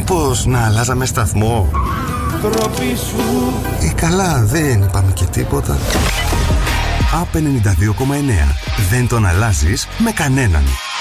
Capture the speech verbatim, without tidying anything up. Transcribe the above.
Μήπως να αλλάζαμε σταθμό? Ε, καλά, δεν είπαμε και τίποτα. Απ' ενενήντα δύο κόμμα εννέα. Δεν τον αλλάζεις με κανέναν.